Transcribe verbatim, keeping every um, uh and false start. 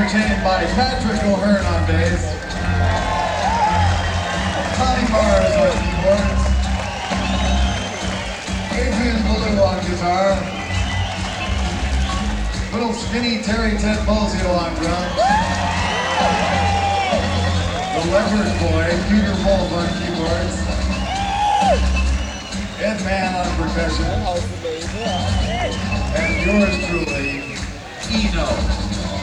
entertained by Patrick O'Hearn on bass, Connie Mars on keyboards, Adrian Ballou on guitar, little skinny Terry Ted Bozio on drums, the Leopard Boy, Peter Wolf on keyboards, Ed Mann on percussion, and yours truly, Eno.